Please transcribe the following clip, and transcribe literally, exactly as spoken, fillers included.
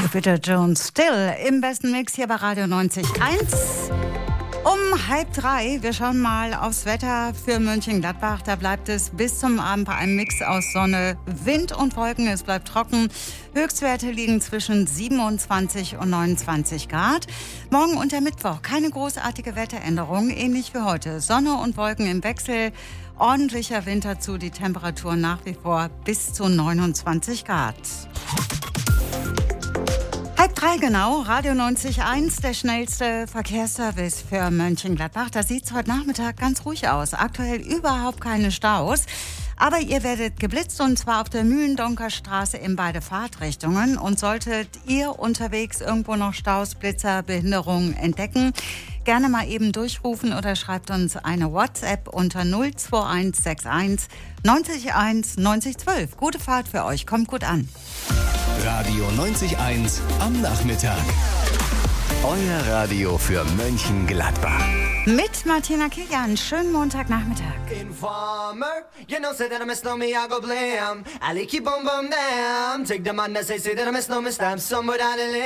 Jupiter Jones Still im besten Mix hier bei Radio neunzig Komma eins. Um halb drei, wir schauen mal aufs Wetter für Mönchengladbach. Da bleibt es bis zum Abend bei einem Mix aus Sonne, Wind und Wolken. Es bleibt trocken. Höchstwerte liegen zwischen siebenundzwanzig und neunundzwanzig Grad. Morgen und der Mittwoch keine großartige Wetteränderung, ähnlich wie heute. Sonne und Wolken im Wechsel. Ordentlicher Wind dazu, die Temperatur nach wie vor bis zu neunundzwanzig Grad. Halb drei genau, Radio neunzig Komma eins, der schnellste Verkehrsservice für Mönchengladbach. Da sieht es heute Nachmittag ganz ruhig aus. Aktuell überhaupt keine Staus. Aber ihr werdet geblitzt und zwar auf der Mühlendonker Straße in beide Fahrtrichtungen. Und solltet ihr unterwegs irgendwo noch Staus, Blitzer, Behinderungen entdecken, gerne mal eben durchrufen oder schreibt uns eine WhatsApp unter null zwei eins sechs eins neunzig eins neunzig zwölf. Gute Fahrt für euch, kommt gut an. Radio neunzig Komma eins am Nachmittag. Euer Radio für Mönchengladbach. Mit Martina Kilian, schönen Montagnachmittag. Informer, you know, say that I miss no me, I go blam. I like keep on bum damn. Take the man that say, say that I miss no me, stamp somewhere down the lane.